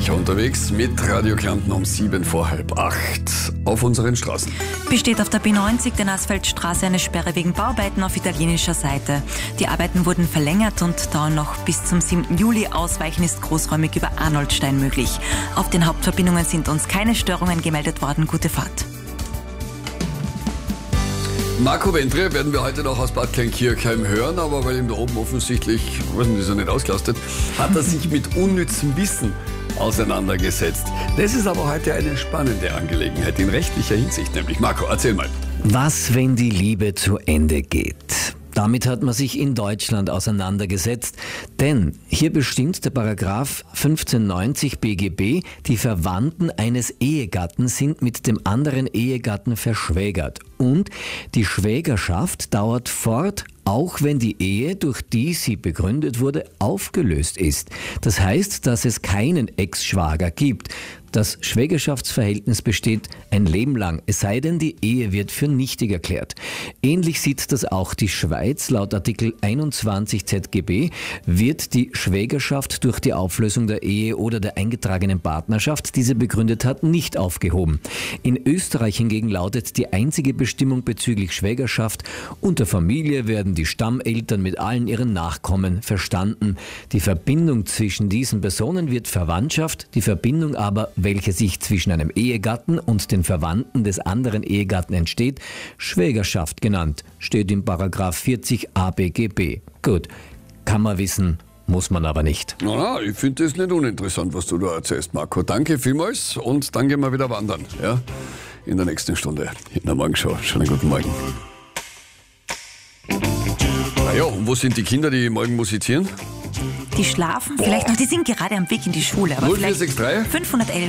sicher unterwegs mit Radio Kärnten um 7:45 auf unseren Straßen. Besteht auf der B90 der Nassfeldstraße eine Sperre wegen Bauarbeiten auf italienischer Seite. Die Arbeiten wurden verlängert und dauern noch bis zum 7. Juli. Ausweichen ist großräumig über Arnoldstein möglich. Auf den Hauptverbindungen sind uns keine Störungen gemeldet worden. Gute Fahrt. Marco Ventre werden wir heute noch aus Bad Kleinkirchheim hören, aber weil ihm da oben offensichtlich, ist er nicht ausgelastet, hat er sich mit unnützem Wissen auseinandergesetzt. Das ist aber heute eine spannende Angelegenheit in rechtlicher Hinsicht, nämlich. Marco, erzähl mal. Was, wenn die Liebe zu Ende geht? Damit hat man sich in Deutschland auseinandergesetzt, denn hier bestimmt der Paragraph 1590 BGB, die Verwandten eines Ehegatten sind mit dem anderen Ehegatten verschwägert und die Schwägerschaft dauert fort, auch wenn die Ehe, durch die sie begründet wurde, aufgelöst ist. Das heißt, dass es keinen Ex-Schwager gibt. Das Schwägerschaftsverhältnis besteht ein Leben lang, es sei denn, die Ehe wird für nichtig erklärt. Ähnlich sieht das auch die Schweiz. Laut Artikel 21 ZGB wird die Schwägerschaft durch die Auflösung der Ehe oder der eingetragenen Partnerschaft, die sie begründet hat, nicht aufgehoben. In Österreich hingegen lautet die einzige Bestimmung bezüglich Schwägerschaft: unter Familie werden die Stammeltern mit allen ihren Nachkommen verstanden. Die Verbindung zwischen diesen Personen wird Verwandtschaft, die Verbindung aber, welche sich zwischen einem Ehegatten und den Verwandten des anderen Ehegatten entsteht, Schwägerschaft genannt, steht im Paragraph 40 ABGB. Gut, kann man wissen, muss man aber nicht. Na, ich finde das nicht uninteressant, was du da erzählst, Marco. Danke vielmals und dann gehen wir wieder wandern. Ja? In der nächsten Stunde in der Morgenshow. Schönen guten Morgen. Ja, und wo sind die Kinder, die morgen musizieren? Die schlafen vielleicht noch, die sind gerade am Weg in die Schule. Aber 0463 511